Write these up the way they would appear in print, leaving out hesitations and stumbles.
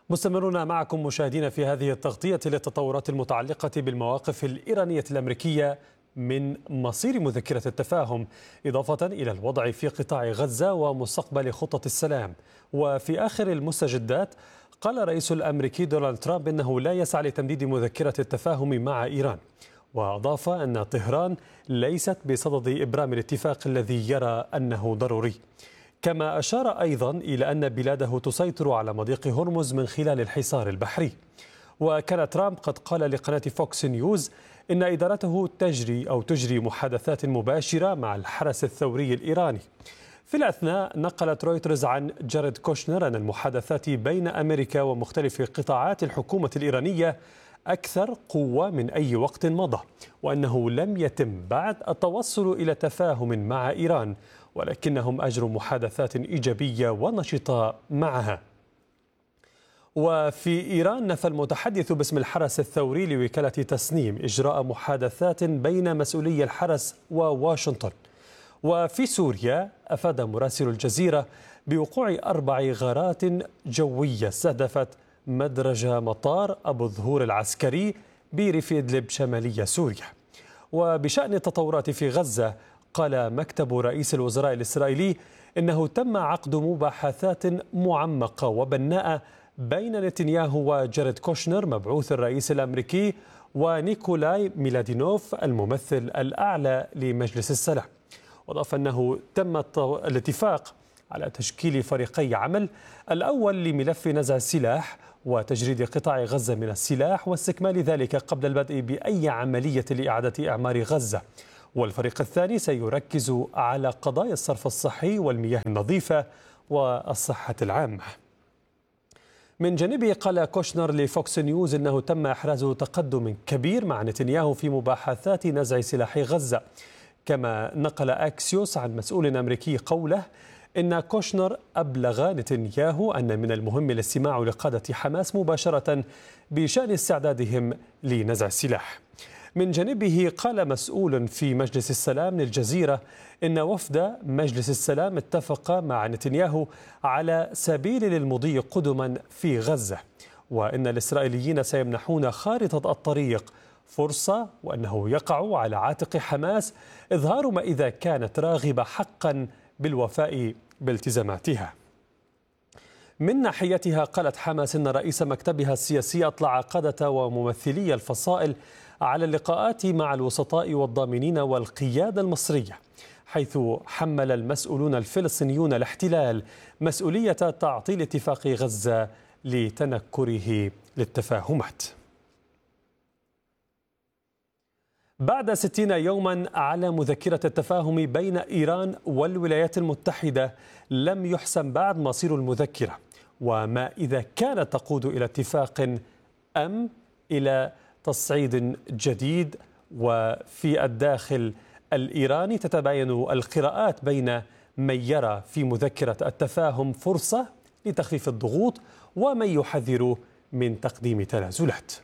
مستمرون معكم مشاهدينا في هذه التغطية للتطورات المتعلقة بالمواقف الإيرانية الأمريكية من مصير مذكرة التفاهم، إضافة إلى الوضع في قطاع غزة ومستقبل خطة السلام. وفي آخر المستجدات قال الرئيس الأمريكي دونالد ترامب إنه لا يسعى لتمديد مذكرة التفاهم مع إيران، وأضاف أن طهران ليست بصدد إبرام الاتفاق الذي يرى أنه ضروري. كما أشار أيضا إلى أن بلاده تسيطر على مضيق هرمز من خلال الحصار البحري. وكان ترامب قد قال لقناة فوكس نيوز إن إدارته تجري محادثات مباشرة مع الحرس الثوري الإيراني. في الأثناء نقلت رويترز عن جاريد كوشنر أن المحادثات بين أمريكا ومختلف قطاعات الحكومة الإيرانية أكثر قوة من أي وقت مضى، وأنه لم يتم بعد التوصل إلى تفاهم مع إيران، ولكنهم أجروا محادثات إيجابية ونشطة معها. وفي إيران نفى المتحدث باسم الحرس الثوري لوكالة تسنيم إجراء محادثات بين مسؤولي الحرس وواشنطن. وفي سوريا أفاد مراسل الجزيرة بوقوع 4 غارات جوية استهدفت مدرج مطار أبو الظهور العسكري بريف إدلب شمالية سوريا. وبشأن التطورات في غزة قال مكتب رئيس الوزراء الإسرائيلي إنه تم عقد مباحثات معمقة وبناءة بين نتنياهو وجاريد كوشنر مبعوث الرئيس الأمريكي ونيكولاي ميلادينوف الممثل الأعلى لمجلس السلام. وأضاف أنه تم الاتفاق على تشكيل فريقي عمل، الأول لملف نزع السلاح وتجريد قطاع غزة من السلاح واستكمال ذلك قبل البدء بأي عملية لإعادة إعمار غزة، والفريق الثاني سيركز على قضايا الصرف الصحي والمياه النظيفة والصحة العامة. من جانبه قال كوشنر لفوكس نيوز إنه تم إحراز تقدم كبير مع نتنياهو في مباحثات نزع سلاح غزة. كما نقل أكسيوس عن مسؤول أمريكي قوله إن كوشنر أبلغ نتنياهو أن من المهم الاستماع لقادة حماس مباشرة بشأن استعدادهم لنزع السلاح. من جانبه قال مسؤول في مجلس السلام للجزيرة إن وفد مجلس السلام اتفق مع نتنياهو على سبيل للمضي قدما في غزة، وإن الإسرائيليين سيمنحون خارطة الطريق فرصة، وأنه يقع على عاتق حماس إظهار ما إذا كانت راغبة حقا بالوفاء بالتزاماتها. من ناحيتها قالت حماس إن رئيس مكتبها السياسي أطلع قادة وممثلي الفصائل على اللقاءات مع الوسطاء والضامنين والقيادة المصرية، حيث حمل المسؤولون الفلسطينيون الاحتلال مسؤولية تعطيل اتفاق غزة لتنكره للتفاهمات. بعد 60 يوما على مذكرة التفاهم بين إيران والولايات المتحدة لم يحسم بعد مصير المذكرة، وما إذا كانت تقود إلى اتفاق أم إلى تصعيد جديد. وفي الداخل الإيراني تتباين القراءات بين من يرى في مذكرة التفاهم فرصة لتخفيف الضغوط ومن يحذر من تقديم تنازلات.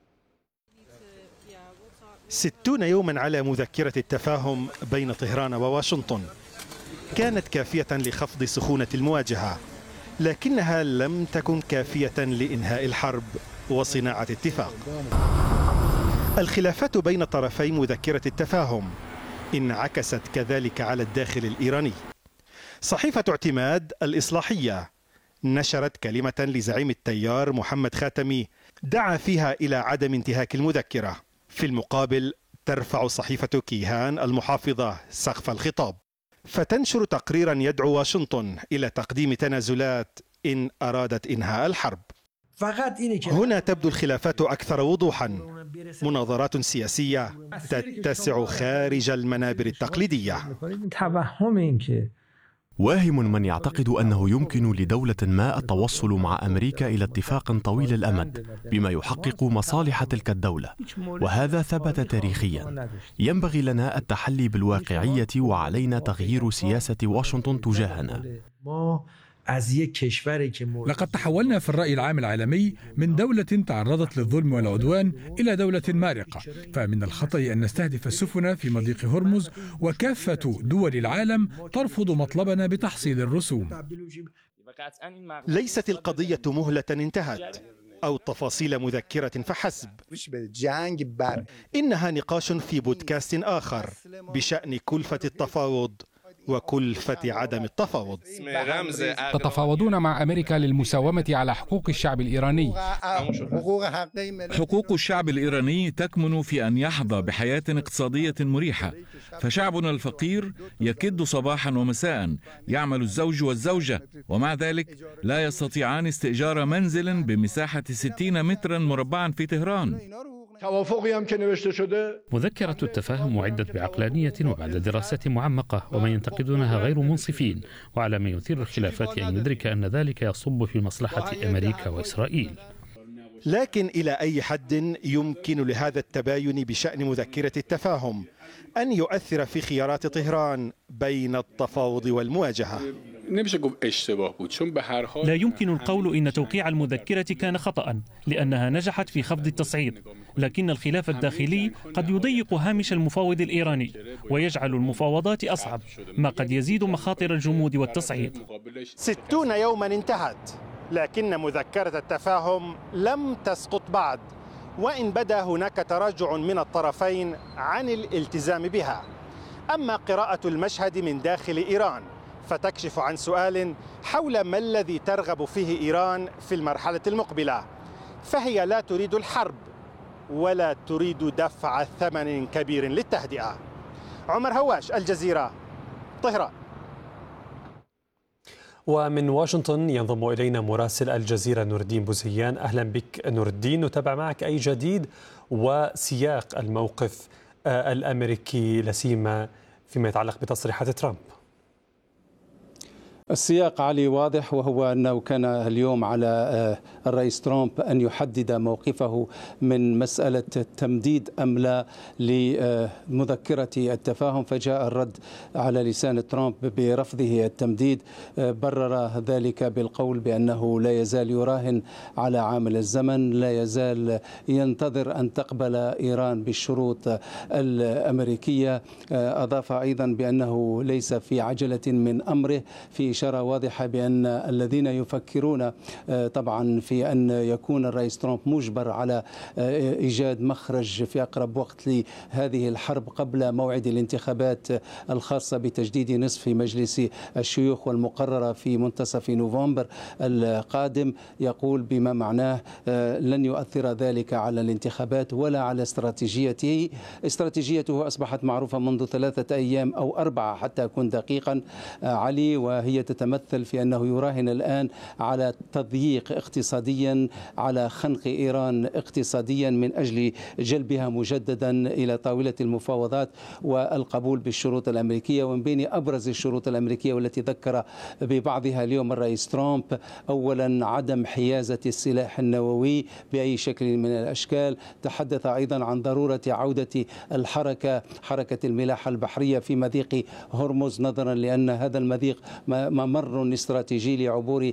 60 يوما على مذكرة التفاهم بين طهران وواشنطن كانت كافية لخفض سخونة المواجهة، لكنها لم تكن كافية لإنهاء الحرب وصناعة اتفاق. الخلافات بين طرفي مذكرة التفاهم انعكست كذلك على الداخل الإيراني. صحيفة اعتماد الإصلاحية نشرت كلمة لزعيم التيار محمد خاتمي دعا فيها إلى عدم انتهاك المذكرة. في المقابل ترفع صحيفة كيهان المحافظة سقف الخطاب فتنشر تقريرا يدعو واشنطن إلى تقديم تنازلات إن أرادت إنهاء الحرب. هنا تبدو الخلافات أكثر وضوحا، مناظرات سياسية تتسع خارج المنابر التقليدية. واهم من يعتقد أنه يمكن لدولة ما التوصل مع أمريكا إلى اتفاق طويل الأمد بما يحقق مصالح تلك الدولة، وهذا ثبت تاريخيا. ينبغي لنا التحلي بالواقعية وعلينا تغيير سياسة واشنطن تجاهنا. لقد تحولنا في الرأي العام العالمي من دولة تعرضت للظلم والعدوان إلى دولة مارقة، فمن الخطأ أن نستهدف السفن في مضيق هرمز وكافة دول العالم ترفض مطلبنا بتحصيل الرسوم. ليست القضية مهلة انتهت أو تفاصيل مذكرة فحسب، إنها نقاش في بودكاست آخر بشأن كلفة التفاوض وكلفة عدم التفاوض. تتفاوضون مع أمريكا للمساومة على حقوق الشعب الإيراني. حقوق الشعب الإيراني تكمن في أن يحظى بحياة اقتصادية مريحة، فشعبنا الفقير يكد صباحا ومساء، يعمل الزوج والزوجة، ومع ذلك لا يستطيعان استئجار منزل بمساحة 60 مترا مربعا في طهران. مذكرة التفاهم أعدت بعقلانية وبعد دراسة معمقة، ومن ينتقدونها غير منصفين، وعلى من يثير الخلافات أن يدرك أن ذلك يصب في مصلحة أمريكا وإسرائيل. لكن إلى أي حد يمكن لهذا التباين بشأن مذكرة التفاهم أن يؤثر في خيارات طهران بين التفاوض والمواجهة؟ لا يمكن القول إن توقيع المذكرة كان خطأ، لأنها نجحت في خفض التصعيد، لكن الخلاف الداخلي قد يضيق هامش المفاوض الإيراني ويجعل المفاوضات أصعب، ما قد يزيد مخاطر الجمود والتصعيد. 60 يوما انتهت، لكن مذكرة التفاهم لم تسقط بعد، وإن بدا هناك تراجع من الطرفين عن الالتزام بها. أما قراءة المشهد من داخل إيران فتكشف عن سؤال حول ما الذي ترغب فيه إيران في المرحلة المقبلة، فهي لا تريد الحرب ولا تريد دفع ثمن كبير للتهدئة. عمر هواش، الجزيرة، طهران. ومن واشنطن ينضم إلينا مراسل الجزيرة نور الدين بوزيان. أهلا بك نور الدين، نتابع معك أي جديد وسياق الموقف الأمريكي لسيما فيما يتعلق بتصريحات ترامب. السياق علي واضح، وهو أنه كان اليوم على الرئيس ترامب أن يحدد موقفه من مسألة تمديد أم لا لمذكرة التفاهم، فجاء الرد على لسان ترامب برفضه التمديد. برر ذلك بالقول بأنه لا يزال يراهن على عامل الزمن، لا يزال ينتظر أن تقبل إيران بالشروط الأمريكية. أضاف أيضا بأنه ليس في عجلة من أمره، في إشارة واضحة بأن الذين يفكرون طبعا في أن يكون الرئيس ترامب مجبر على إيجاد مخرج في أقرب وقت لهذه الحرب قبل موعد الانتخابات الخاصة بتجديد نصف مجلس الشيوخ والمقررة في منتصف نوفمبر القادم، يقول بما معناه لن يؤثر ذلك على الانتخابات ولا على استراتيجيته. استراتيجيته أصبحت معروفة منذ 3 أيام أو 4 حتى أكون دقيقا علي، وهي تتمثل في أنه يراهن الآن على تضييق اقتصاديا، على خنق إيران اقتصاديا من أجل جلبها مجددا إلى طاولة المفاوضات والقبول بالشروط الأمريكية. ومن بين أبرز الشروط الأمريكية والتي ذكر ببعضها اليوم الرئيس ترامب، أولا عدم حيازة السلاح النووي بأي شكل من الأشكال. تحدث أيضا عن ضرورة عودة حركة الملاحة البحرية في مضيق هرمز، نظرا لأن هذا المضيق ممر استراتيجي لعبور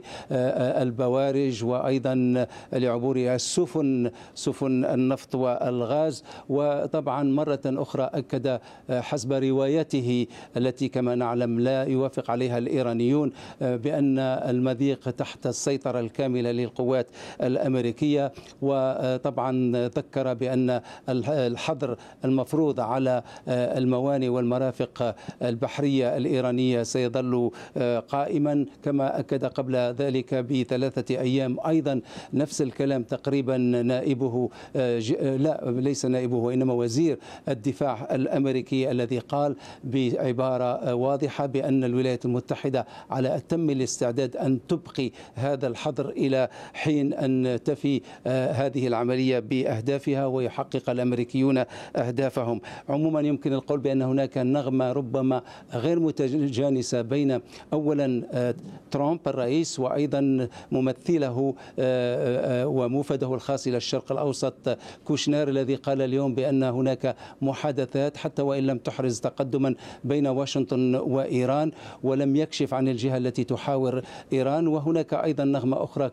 البوارج وأيضا لعبور السفن النفط والغاز. وطبعا مرة أخرى أكد حسب روايته التي كما نعلم لا يوافق عليها الإيرانيون بأن المضيق تحت السيطرة الكاملة للقوات الأمريكية. وطبعا ذكر بأن الحظر المفروض على الموانئ والمرافق البحرية الإيرانية سيظل قائما، كما أكد قبل ذلك ب3 أيام أيضا نفس الكلام تقريبا نائبه ليس نائبه وإنما وزير الدفاع الأمريكي، الذي قال بعبارة واضحة بأن الولايات المتحدة على أتم الاستعداد أن تبقي هذا الحظر إلى حين أن تفي هذه العملية بأهدافها ويحقق الأمريكيون أهدافهم. عموما يمكن القول بأن هناك نغمة ربما غير متجانسة بين أولا ترامب الرئيس وأيضا ممثله وموفده الخاص إلى الشرق الأوسط كوشنير، الذي قال اليوم بأن هناك محادثات حتى وإن لم تحرز تقدما بين واشنطن وإيران، ولم يكشف عن الجهة التي تحاور إيران. وهناك أيضا نغمة أخرى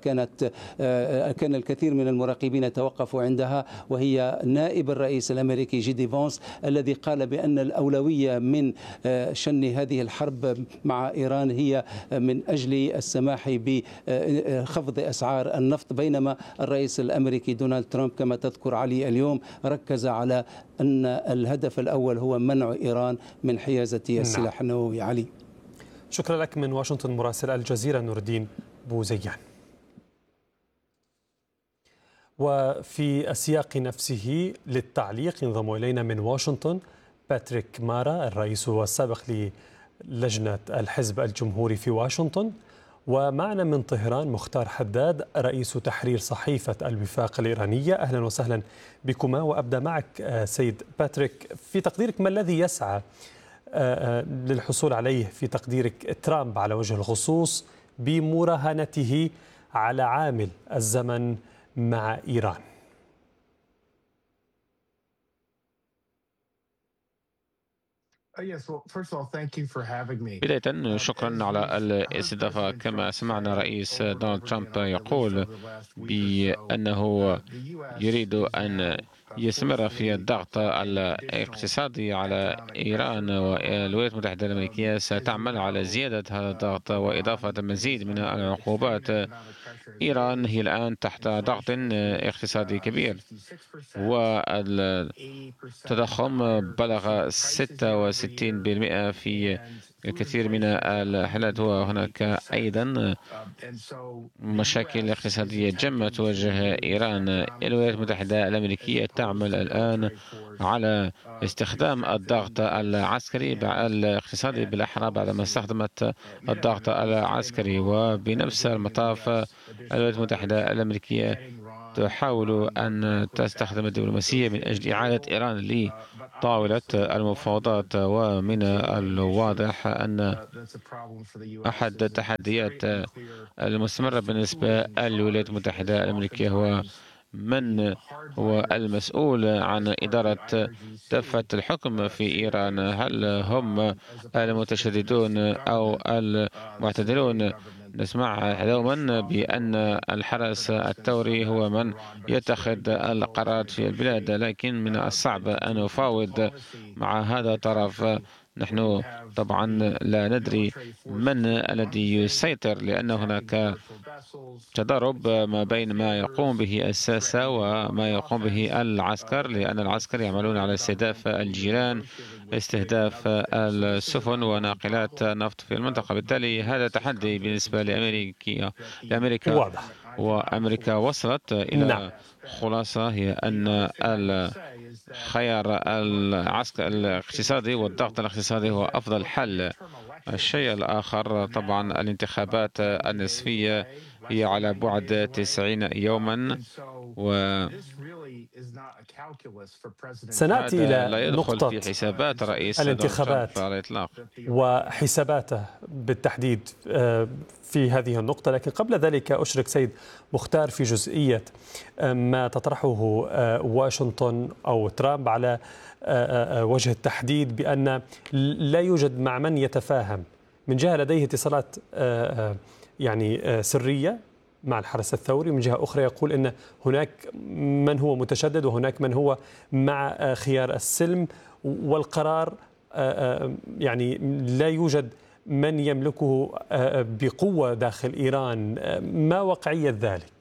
كان الكثير من المراقبين توقفوا عندها، وهي نائب الرئيس الأمريكي جي فانس، الذي قال بأن الأولوية من شن هذه الحرب مع إيران هي هي من أجل السماح بخفض أسعار النفط، بينما الرئيس الأمريكي دونالد ترامب كما تذكر علي اليوم ركز على أن الهدف الأول هو منع إيران من حيازة السلاح النووي. علي، شكرا لك من واشنطن مراسل الجزيرة نور الدين بوزيان. وفي السياق نفسه للتعليق ينضم إلينا من واشنطن باتريك مارا الرئيس السابق للجنة الحزب الجمهوري في واشنطن، ومعنا من طهران مختار حداد رئيس تحرير صحيفة الوفاق الإيرانية. أهلا وسهلا بكما، وأبدأ معك سيد باتريك، في تقديرك ما الذي يسعى للحصول عليه في تقديرك ترامب على وجه الخصوص بمراهنته على عامل الزمن مع إيران؟ بداية شكرا على الاستضافة. كما سمعنا رئيس دونالد ترامب يقول بأنه يريد أن يستمر في الضغط الاقتصادي على إيران، والولايات المتحدة الأمريكية ستعمل على زيادة هذا الضغط وإضافة مزيد من العقوبات. إيران هي الآن تحت ضغط اقتصادي كبير، والتضخم بلغ 66% في الكثير من الحالات، وهناك أيضا مشاكل اقتصادية جمة تواجه إيران. الولايات المتحدة الأمريكية تعمل الآن على استخدام الضغط العسكري الاقتصادي بالأحرى بعدما استخدمت الضغط العسكري، وبنفس المطاف الولايات المتحدة الأمريكية تحاول أن تستخدم الدبلوماسية من أجل إعادة إيران لطاولة المفاوضات. ومن الواضح أن أحد التحديات المستمرة بالنسبة للولايات المتحدة الأمريكية هو من هو المسؤول عن إدارة دفة الحكم في إيران، هل هم المتشددون أو المعتدلون؟ نسمع دوما بأن الحرس الثوري هو من يتخذ القرارات في البلاد، لكن من الصعب أن نفاوض مع هذا الطرف. نحن طبعا لا ندري من الذي يسيطر، لأن هناك تضارب ما بين ما يقوم به الساسة وما يقوم به العسكر، لأن العسكر يعملون على استهداف الجيران، استهداف السفن وناقلات النفط في المنطقة. بالتالي هذا تحدي بالنسبة لأمريكا واضح. وأمريكا وصلت إلى خلاصة هي أن الخيار الاقتصادي والضغط الاقتصادي هو أفضل حل. الشيء الآخر طبعا الانتخابات النصفية هي على بعد 90 يوما، سنأتي إلى نقطة في حسابات رئيس الانتخابات على الإطلاق وحساباته بالتحديد في هذه النقطة، لكن قبل ذلك أشرك سيد مختار في جزئية ما تطرحه واشنطن أو ترامب على وجه التحديد بأن لا يوجد مع من يتفاهم. من جهة لديه اتصالات يعني سرية مع الحرس الثوري، من جهة أخرى يقول أن هناك من هو متشدد وهناك من هو مع خيار السلم، والقرار يعني لا يوجد من يملكه بقوة داخل إيران. ما واقعية ذلك؟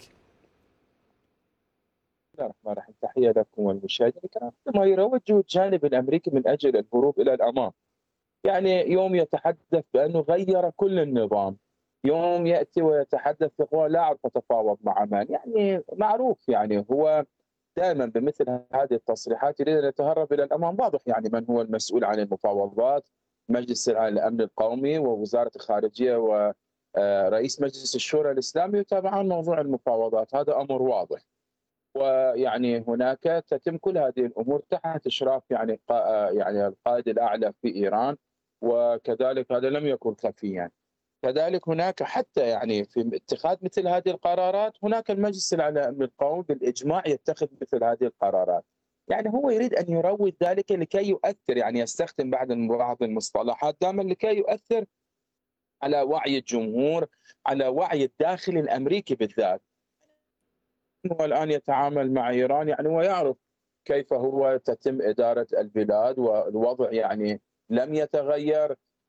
بسم الله الرحمن الرحيم، تحية لكم والمشاهدين الكرام. ما يروج الجانب الأمريكي من أجل الهروب إلى الأمام، يعني يوم يتحدث بأنه غير كل النظام، يوم يأتي ويتحدث يقول لا أعرف أتفاوض مع من، يعني معروف يعني هو دائما بمثل هذه التصريحات يريد أن يتهرب إلى الأمام. واضح يعني من هو المسؤول عن المفاوضات، مجلس الأمن القومي ووزارة الخارجية ورئيس مجلس الشورى الإسلامي يتابعون موضوع المفاوضات، هذا أمر واضح. ويعني هناك تتم كل هذه الأمور تحت إشراف يعني القائد الأعلى في إيران، وكذلك هذا لم يكن خفيا. كذلك هناك حتى يعني في اتخاذ مثل هذه القرارات هناك المجلس الأعلى للأمن القومي بالإجماع يتخذ مثل هذه القرارات. يعني هو يريد أن يروج ذلك لكي يؤثر، يعني يستخدم بعض المصطلحات دائما لكي يؤثر على وعي الجمهور، على وعي الداخل الأمريكي بالذات. هو الآن يتعامل مع إيران يعني ويعرف كيف هو تتم إدارة البلاد، والوضع يعني لم يتغير،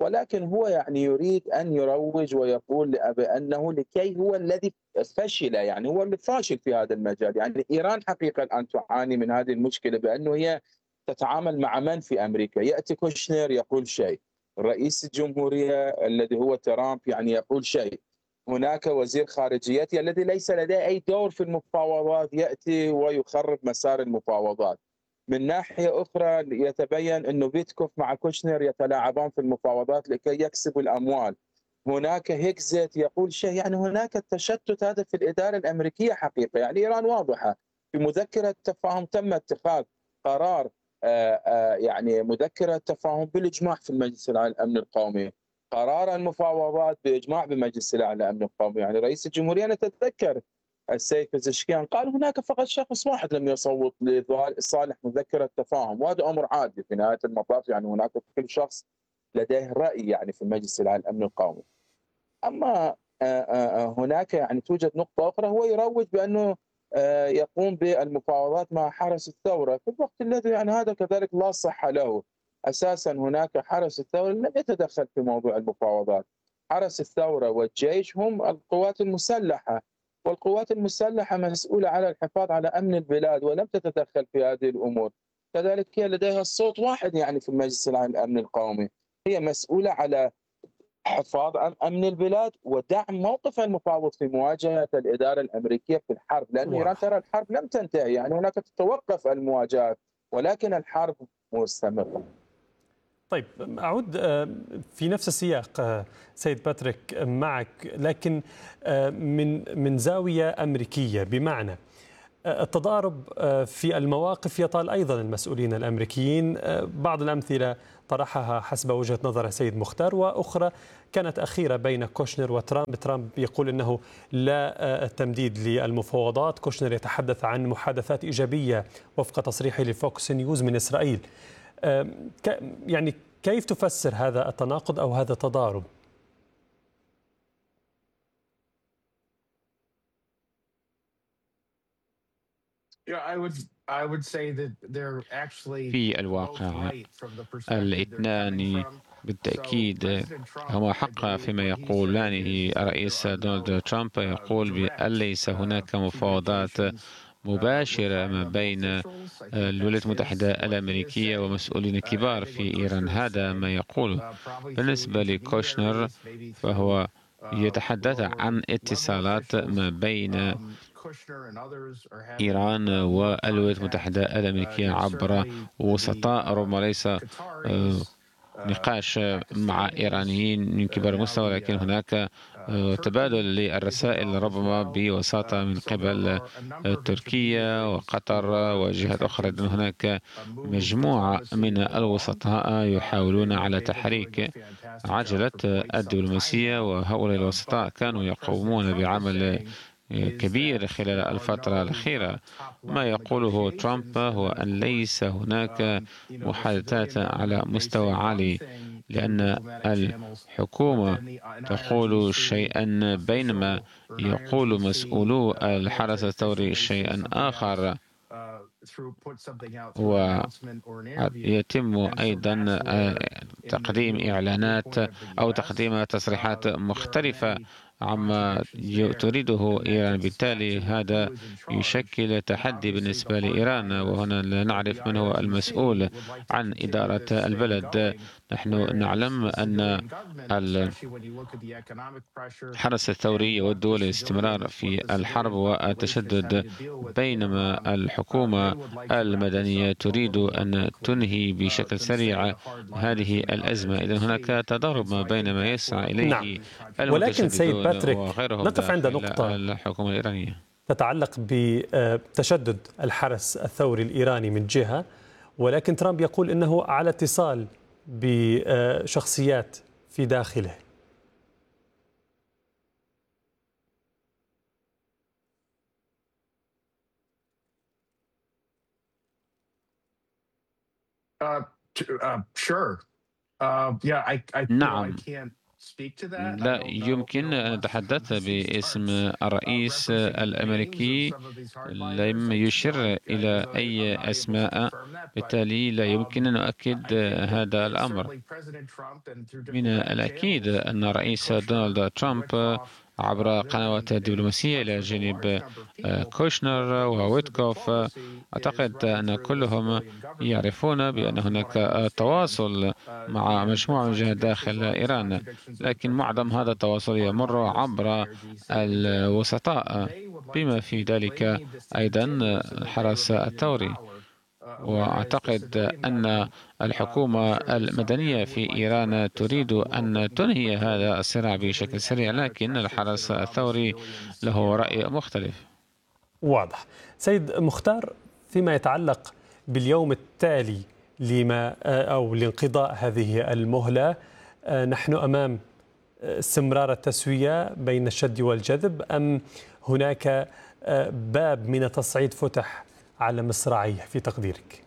ولكن هو يعني يريد أن يروج ويقول بأنه لكي هو الذي فشل، يعني هو اللي فاشل في هذا المجال. يعني إيران حقيقة الآن تعاني من هذه المشكلة، بأنه هي تتعامل مع من في أمريكا؟ يأتي كوشنر يقول شيء، رئيس الجمهورية الذي هو ترامب يعني يقول شيء، هناك وزير خارجيتها الذي ليس لديه أي دور في المفاوضات يأتي ويخرب مسار المفاوضات. من ناحية أخرى يتبين أنه بيتكوف مع كوشنر يتلاعبان في المفاوضات لكي يكسبوا الأموال. هناك هيكزيت يقول شيء، يعني هناك التشتت هذا في الإدارة الأمريكية حقيقة. يعني إيران واضحة في مذكرة تفاهم تم اتخاذ قرار يعني مذكرة تفاهم بالإجماع في المجلس الأعلى للأمن القومي، قرار المفاوضات بإجماع بمجلس الأعلى للأمن القومي. يعني رئيس الجمهورية نتذكر السيد بزشكيان قال هناك فقط شخص واحد لم يصوت لصالح مذكرة تفاهم، وهذا أمر عادي في نهاية المطاف. يعني هناك كل شخص لديه رأي يعني في المجلس الأعلى للأمن القومي. أما هناك يعني توجد نقطة أخرى، هو يروج بأنه يقوم بالمفاوضات مع حرس الثورة في الوقت الذي يعني هذا كذلك لا صحة له. أساسا هناك حرس الثورة لم يتدخل في موضوع المفاوضات. حرس الثورة والجيش هم القوات المسلحة، والقوات المسلحة مسؤولة على الحفاظ على أمن البلاد ولم تتدخل في هذه الأمور. كذلك هي لديها الصوت واحد يعني في المجلس العام للأمن القومي، هي مسؤولة على حفاظ عن أمن البلاد ودعم موقف المفاوض في مواجهة الإدارة الأمريكية في الحرب، لأن إيران ترى الحرب لم تنتهي، يعني هناك تتوقف المواجهات ولكن الحرب مستمرة. طيب أعود في نفس السياق سيد باتريك معك، لكن من زاوية أمريكية، بمعنى التضارب في المواقف يطال أيضا المسؤولين الأمريكيين. بعض الأمثلة طرحها حسب وجهة نظر سيد مختار، وأخرى كانت أخيرة بين كوشنر وترامب. ترامب يقول أنه لا تمديد للمفاوضات، كوشنر يتحدث عن محادثات إيجابية وفق تصريحه لفوكس نيوز من إسرائيل. يعني كيف تفسر هذا التناقض أو هذا التضارب؟ في الواقع الاثنان بالتأكيد هما حق فيما يقولانه. الرئيس دونالد ترامب يقول بأن ليس هناك مفاوضات مباشرة ما بين الولايات المتحدة الأمريكية ومسؤولين كبار في إيران، هذا ما يقوله. بالنسبة لكوشنر فهو يتحدث عن اتصالات ما بين إيران والولايات المتحدة الأمريكية عبر وسطاء، ربما ليس نقاش مع إيرانيين من كبار المستوى، لكن هناك تبادل للرسائل ربما بوساطة من قبل تركيا وقطر وجهات أخرى. هناك مجموعة من الوسطاء يحاولون على تحريك عجلة الدبلوماسية، وهؤلاء الوسطاء كانوا يقومون بعمل كبير خلال الفترة الأخيرة. ما يقوله ترامب هو أن ليس هناك محادثات على مستوى عالي، لأن الحكومة تقول شيئا بينما يقول مسؤولو الحرس الثوري شيئا آخر، ويتم أيضا تقديم إعلانات أو تقديم تصريحات مختلفة عما تريده إيران. بالتالي هذا يشكل تحدي بالنسبة لإيران، وهنا لا نعرف من هو المسؤول عن إدارة البلد. نحن نعلم أن الحرس الثوري يود الاستمرار في الحرب والتشدد، بينما الحكومة المدنية تريد أن تنهي بشكل سريع هذه الأزمة. إذن هناك تضارب ما بين ما يسعى إليه ولكن سيد باتريك وغيرهم نقف عند نقطة الحكومة الإيرانية تتعلق بتشدد الحرس الثوري الإيراني من جهة، ولكن ترامب يقول إنه على اتصال بشخصيات في داخله. نعم، لا يمكن أن نتحدث باسم الرئيس الأمريكي، لم يشر إلى أي أسماء، بالتالي لا يمكن أن نؤكد هذا الأمر. من الأكيد أن الرئيس دونالد ترامب عبر قنوات الدبلوماسية إلى جانب كوشنر وويتكوف، أعتقد أن كلهم يعرفون بأن هناك تواصل مع مجموعة من الجهات داخل إيران، لكن معظم هذا التواصل يمر عبر الوسطاء، بما في ذلك أيضا الحرس الثوري. وأعتقد أن الحكومة المدنية في إيران تريد أن تنهي هذا الصراع بشكل سريع، لكن الحرس الثوري له رأي مختلف. واضح. سيد مختار، فيما يتعلق باليوم التالي لانقضاء هذه المهلة، نحن أمام استمرار التسوية بين الشد والجذب، أم هناك باب من التصعيد فتح على مصراعيه في تقديرك؟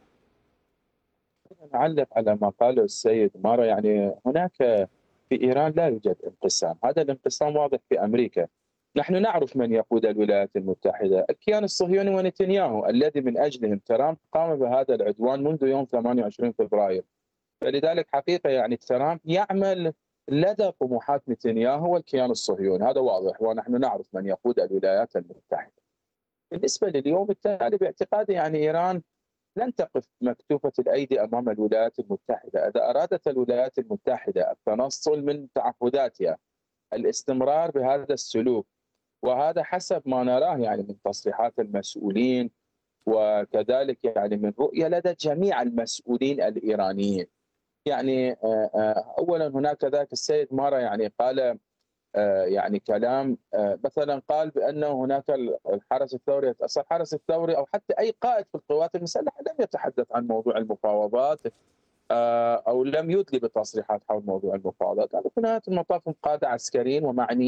نعلق على ما قاله السيد مارا. يعني هناك في إيران لا يوجد انقسام، هذا الانقسام واضح في أمريكا. نحن نعرف من يقود الولايات المتحدة، الكيان الصهيوني ونتنياهو الذي من أجلهم ترامب قام بهذا العدوان منذ يوم 28 فبراير. فلذلك حقيقة يعني ترامب يعمل لدى طموحات نتنياهو والكيان الصهيوني، هذا واضح، ونحن نعرف من يقود الولايات المتحدة. بالنسبة لليوم التالي باعتقادي يعني إيران لن تقف مكتوفة الأيدي أمام الولايات المتحدة. إذا أرادت الولايات المتحدة التنصل من تعهداتها، الاستمرار بهذا السلوك، وهذا حسب ما نراه يعني من تصريحات المسؤولين وكذلك يعني من رؤية لدى جميع المسؤولين الإيرانيين. يعني أولا هناك ذاك السيد مارا يعني قال يعني كلام، مثلا قال بأنه هناك الحرس الثوري، الحرس الثوري أو حتى أي قائد في القوات المسلحة لم يتحدث عن موضوع المفاوضات أو لم يدلي بتصريحات حول موضوع المفاوضات. يعني في نهاية المطاف هم قادة عسكريين ومعنيين